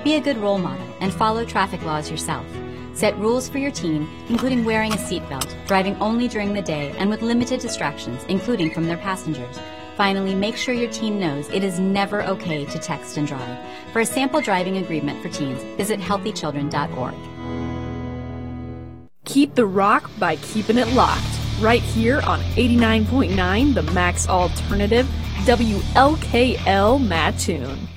Be a good role model and follow traffic laws yourself. Set rules for your teen, including wearing a seatbelt, driving only during the day, and with limited distractions, including from their passengers. Finally, make sure your teen knows it is never okay to text and drive. For a sample driving agreement for teens, visit healthychildren.org. Keep the rock by keeping it locked. Right here on 89.9, the Max Alternative, WLKL Mattoon.